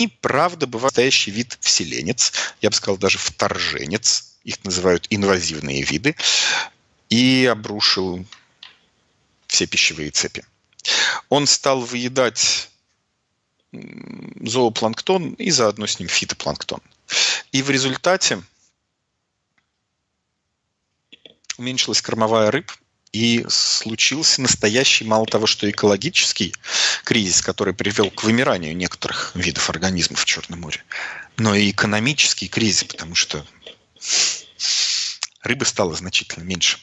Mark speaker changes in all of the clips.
Speaker 1: И правда, бывает настоящий вид вселенец, я бы сказал, даже вторженец, их называют инвазивные виды, и обрушил все пищевые цепи. Он стал выедать зоопланктон и заодно с ним фитопланктон. И в результате уменьшилась кормовая рыб, и случился настоящий, мало того, что экологический кризис, который привел к вымиранию некоторых видов организмов в Черном море, но и экономический кризис, потому что рыбы стало значительно меньше.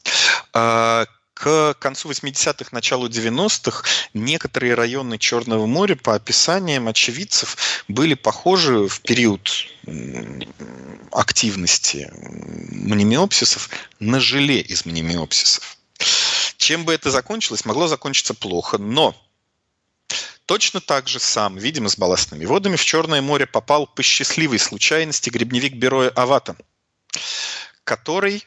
Speaker 1: К концу 80-х, началу 90-х некоторые районы Черного моря по описаниям очевидцев были похожи в период активности мнемиопсисов на желе из мнемиопсисов. Чем бы это закончилось? Могло закончиться плохо, но точно так же сам, видимо, с балластными водами в Черное море попал по счастливой случайности грибневик Бероя авата, который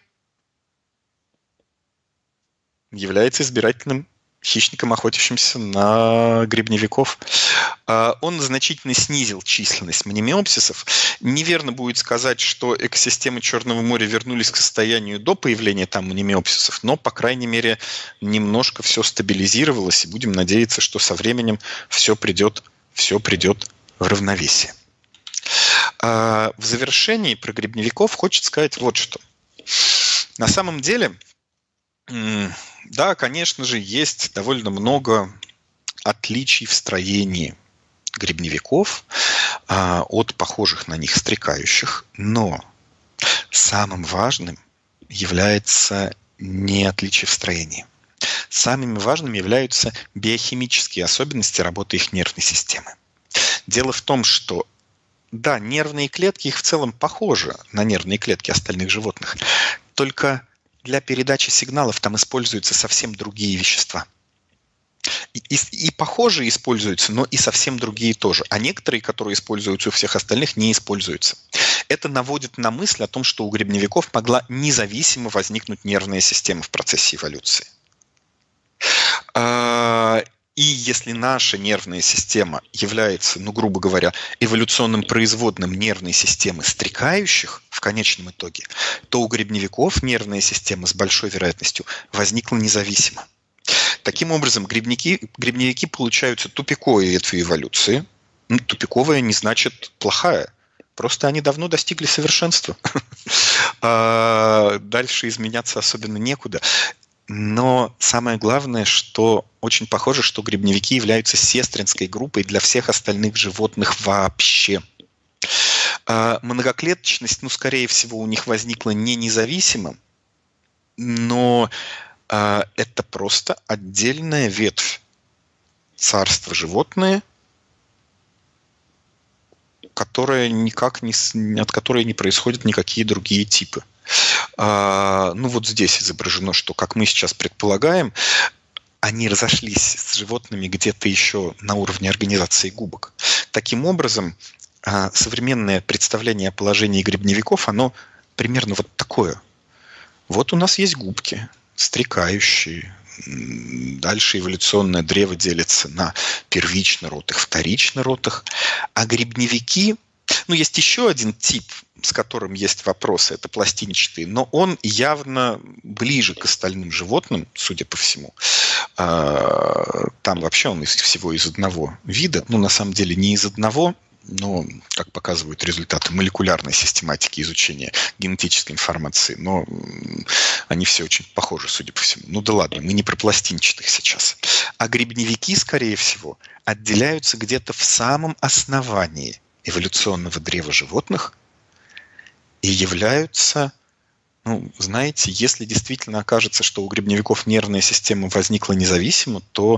Speaker 1: является избирательным хищником, охотящимся на грибневиков. Он значительно снизил численность мнемиопсисов. Неверно будет сказать, что экосистемы Черного моря вернулись к состоянию до появления там мнемиопсисов, но, по крайней мере, немножко все стабилизировалось, и будем надеяться, что со временем все придет в равновесие. В завершении про грибневиков хочется сказать вот что. На самом деле, да, конечно же, есть довольно много отличий в строении грибневиков от похожих на них стрекающих, но самым важным является не отличие в строении. Самыми важными являются биохимические особенности работы их нервной системы. Дело в том, что да, нервные клетки их в целом похожи на нервные клетки остальных животных, только для передачи сигналов там используются совсем другие вещества. И похожие используются, но и совсем другие тоже. А некоторые, которые используются у всех остальных, не используются. Это наводит на мысль о том, что у грибневиков могла независимо возникнуть нервная система в процессе эволюции. И если наша нервная система является, грубо говоря, эволюционным производным нервной системы стрекающих в конечном итоге, то у грибневиков нервная система с большой вероятностью возникла независимо. Таким образом, грибневики получаются тупиковой ветвью эволюции. Тупиковая не значит плохая. Просто они давно достигли совершенства. Дальше изменяться особенно некуда. Но самое главное, что очень похоже, что грибневики являются сестринской группой для всех остальных животных вообще. Многоклеточность, скорее всего, у них возникла не независимо, но это просто отдельная ветвь царства животные, от которой не происходят никакие другие типы. Вот здесь изображено, что, как мы сейчас предполагаем, они разошлись с животными где-то еще на уровне организации губок. Таким образом, современное представление о положении грибневиков, оно примерно вот такое. Вот у нас есть губки, стрекающие. Дальше эволюционное древо делится на первично-ротых, вторично-ротых. А грибневики, есть еще один тип, с которым есть вопросы, это пластинчатые, но он явно ближе к остальным животным, судя по всему. Там вообще он всего из одного вида, на самом деле не из одного, но, как показывают результаты молекулярной систематики изучения генетической информации, но они все очень похожи, судя по всему. Да ладно, мы не про пластинчатых сейчас. А грибневики, скорее всего, отделяются где-то в самом основании эволюционного древа животных и являются, знаете, если действительно окажется, что у грибневиков нервная система возникла независимо, то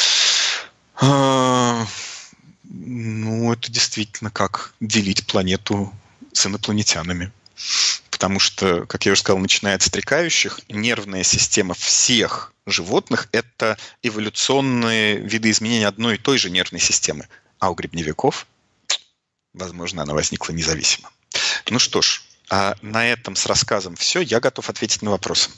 Speaker 1: это действительно как делить планету с инопланетянами. Потому что, как я уже сказал, начиная от стрекающих, нервная система всех животных – это эволюционные видоизменения одной и той же нервной системы. А у грибневиков, возможно, она возникла независимо. Что ж, на этом с рассказом все. Я готов ответить на вопросы.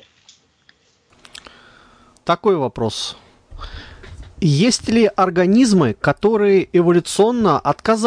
Speaker 2: Такой вопрос. Есть ли организмы, которые эволюционно отказались